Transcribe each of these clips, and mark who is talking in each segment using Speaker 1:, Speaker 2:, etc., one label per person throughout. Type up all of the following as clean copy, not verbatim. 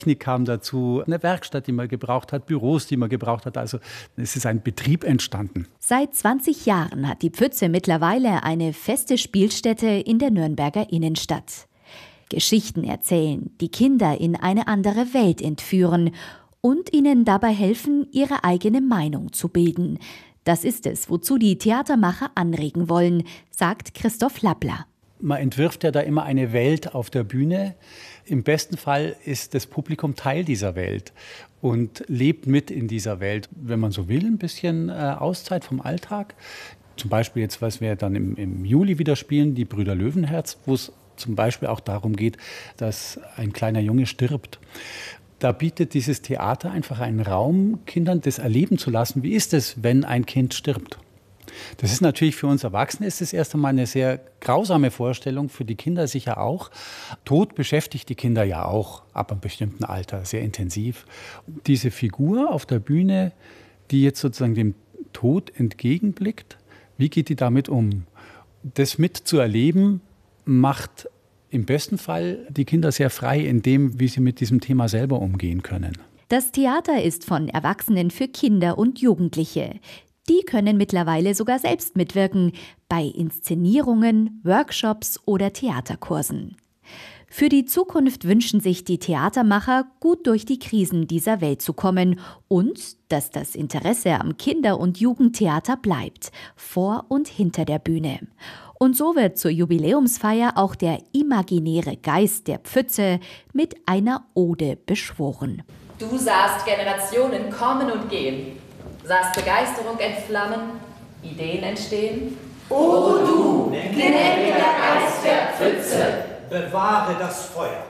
Speaker 1: Technik kam dazu, eine Werkstatt, die man gebraucht hat, Büros, die man gebraucht hat. Also es ist ein Betrieb entstanden.
Speaker 2: Seit 20 Jahren hat die Pfütze mittlerweile eine feste Spielstätte in der Nürnberger Innenstadt. Geschichten erzählen, die Kinder in eine andere Welt entführen und ihnen dabei helfen, ihre eigene Meinung zu bilden. Das ist es, wozu die Theatermacher anregen wollen, sagt Christoph Lappler.
Speaker 1: Man entwirft ja da immer eine Welt auf der Bühne. Im besten Fall ist das Publikum Teil dieser Welt und lebt mit in dieser Welt. Wenn man so will, ein bisschen Auszeit vom Alltag. Zum Beispiel jetzt, was wir dann im Juli wieder spielen, die Brüder Löwenherz, wo es zum Beispiel auch darum geht, dass ein kleiner Junge stirbt. Da bietet dieses Theater einfach einen Raum, Kindern das erleben zu lassen. Wie ist es, wenn ein Kind stirbt? Das ist natürlich für uns Erwachsene ist es erst einmal eine sehr grausame Vorstellung, für die Kinder sicher auch. Tod beschäftigt die Kinder ja auch ab einem bestimmten Alter sehr intensiv. Diese Figur auf der Bühne, die jetzt sozusagen dem Tod entgegenblickt, wie geht die damit um? Das mitzuerleben macht im besten Fall die Kinder sehr frei in dem, wie sie mit diesem Thema selber umgehen können.
Speaker 2: Das Theater ist von Erwachsenen für Kinder und Jugendliche. Die können mittlerweile sogar selbst mitwirken bei Inszenierungen, Workshops oder Theaterkursen. Für die Zukunft wünschen sich die Theatermacher, gut durch die Krisen dieser Welt zu kommen und dass das Interesse am Kinder- und Jugendtheater bleibt, vor und hinter der Bühne. Und so wird zur Jubiläumsfeier auch der imaginäre Geist der Pfütze mit einer Ode beschworen.
Speaker 3: Du sahst Generationen kommen und gehen, sahst Begeisterung entflammen, Ideen entstehen.
Speaker 4: O du, gnädiger Geist der Pfütze, bewahre das Feuer.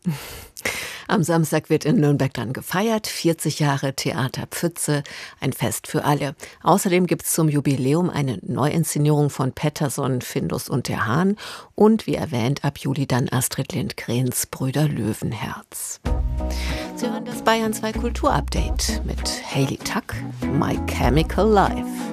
Speaker 5: Am Samstag wird in Nürnberg dann gefeiert. 40 Jahre Theater Pfütze, ein Fest für alle. Außerdem gibt es zum Jubiläum eine Neuinszenierung von Pettersson, Findus und der Hahn. Und wie erwähnt, ab Juli dann Astrid Lindgrens Brüder Löwenherz. Sie hören das Bayern 2 Kulturupdate mit Hayley Tuck, My Chemical Life.